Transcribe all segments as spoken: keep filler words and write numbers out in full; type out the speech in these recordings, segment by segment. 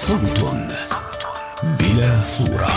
صوت بلا صورة.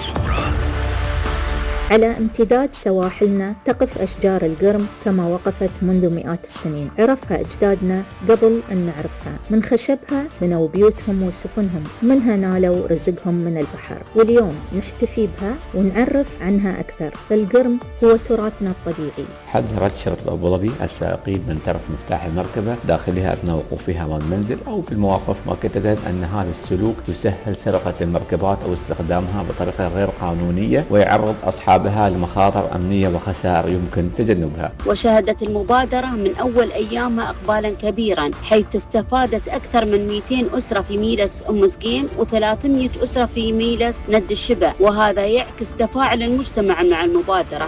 على امتداد سواحلنا تقف أشجار القرم كما وقفت منذ مئات السنين. عرفها أجدادنا قبل أن نعرفها. من خشبها بنوا بيوتهم وسفنهم، منها نالوا رزقهم من البحر، واليوم نحتفي بها ونعرف عنها أكثر. فالقرم هو تراثنا الطبيعي. حذرت شرطة أبو ظبي السائقين من ترك مفتاح المركبة داخلها أثناء وقوفها أمام المنزل أو في المواقف، مؤكدة أن هذا السلوك يسهل سرقة المركبات أو استخدامها بطريقة غير قانونية ويعرض أصحاب بها لمخاطر أمنية وخسائر يمكن تجنبها. وشهدت المبادرة من أول أيامها إقبالا كبيرا، حيث استفادت أكثر من مئتين أسرة في ميلس أم سقيم وثلاثمئة أسرة في ميلس ند الشبع، وهذا يعكس تفاعل المجتمع مع المبادرة.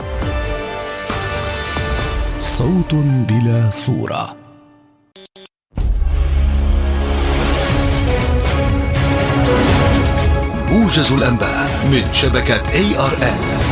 صوت بلا صورة. موجز الأنباء من شبكة إيه آر إل.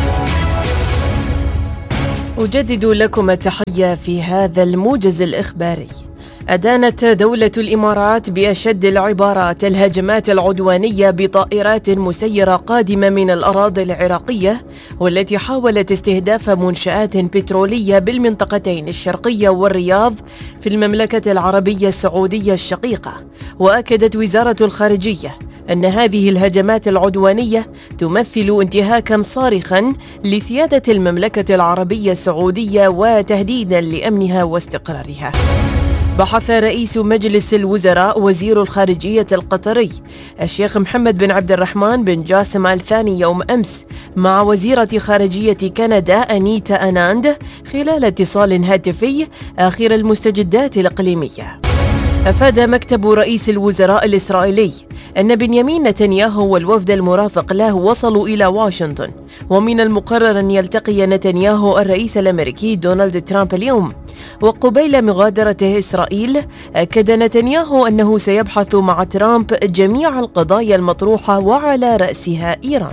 أجدد لكم التحية في هذا الموجز الإخباري. أدانت دولة الإمارات بأشد العبارات الهجمات العدوانية بطائرات مسيرة قادمة من الأراضي العراقية، والتي حاولت استهداف منشآت بترولية بالمنطقتين الشرقية والرياض في المملكة العربية السعودية الشقيقة. وأكدت وزارة الخارجية أن هذه الهجمات العدوانية تمثل انتهاكاً صارخاً لسيادة المملكة العربية السعودية وتهديداً لأمنها واستقرارها. بحث رئيس مجلس الوزراء وزير الخارجية القطري الشيخ محمد بن عبد الرحمن بن جاسم آل ثاني يوم أمس مع وزيرة خارجية كندا أنيتا أناند خلال اتصال هاتفي آخر المستجدات الإقليمية. أفاد مكتب رئيس الوزراء الإسرائيلي أن بنيامين نتنياهو والوفد المرافق له وصلوا إلى واشنطن، ومن المقرر أن يلتقي نتنياهو الرئيس الأمريكي دونالد ترامب اليوم. وقبيل مغادرته إسرائيل، أكد نتنياهو أنه سيبحث مع ترامب جميع القضايا المطروحة وعلى رأسها إيران.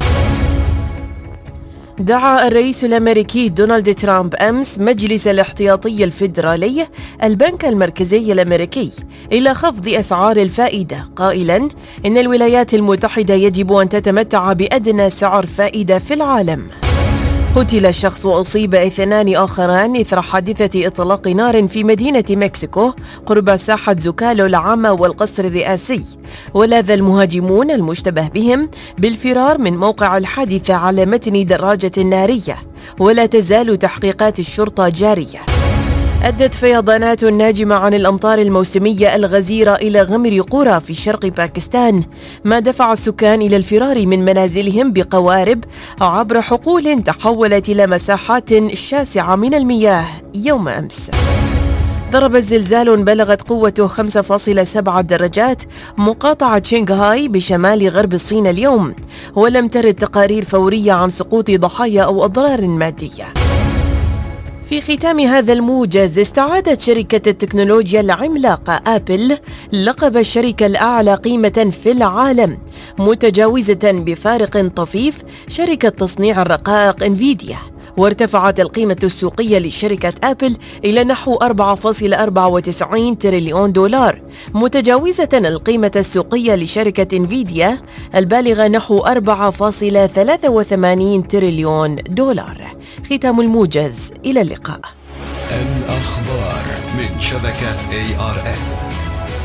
دعا الرئيس الأمريكي دونالد ترامب أمس مجلس الاحتياطي الفيدرالي البنك المركزي الأمريكي إلى خفض أسعار الفائدة، قائلاً إن الولايات المتحدة يجب أن تتمتع بأدنى سعر فائدة في العالم. قتل شخص وأصيب اثنان آخران إثر حادثة إطلاق نار في مدينة مكسيكو قرب ساحة زوكالو العامة والقصر الرئاسي، ولاذ المهاجمون المشتبه بهم بالفرار من موقع الحادثة على متن دراجة نارية، ولا تزال تحقيقات الشرطة جارية. أدت فيضانات ناجمة عن الأمطار الموسمية الغزيرة إلى غمر قرى في شرق باكستان، ما دفع السكان إلى الفرار من منازلهم بقوارب عبر حقول تحولت إلى مساحات شاسعة من المياه يوم أمس. ضرب زلزال بلغت قوته خمسة فاصلة سبعة درجات مقاطعة شنغهاي بشمال غرب الصين اليوم، ولم ترد تقارير فورية عن سقوط ضحايا أو أضرار مادية. في ختام هذا الموجز، استعادت شركة التكنولوجيا العملاقة آبل لقب الشركة الأعلى قيمة في العالم، متجاوزة بفارق طفيف شركة تصنيع الرقائق انفيديا، وارتفعت القيمة السوقية لشركة آبل إلى نحو أربعة فاصلة أربعة وتسعين تريليون دولار، متجاوزة القيمة السوقية لشركة انفيديا البالغة نحو أربعة فاصلة ثلاثة وثمانين تريليون دولار. ختام الموجز، إلى اللقاء. الأخبار من شبكة إيه آر إل.